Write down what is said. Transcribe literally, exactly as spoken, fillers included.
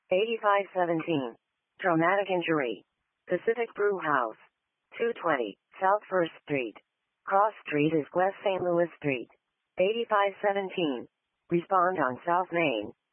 eighty-five seventeen. Traumatic injury. Pacific Brew House. two twenty, South First Street. Cross Street is West Saint Louis Street. eighty-five seventeen. Respond on South Main.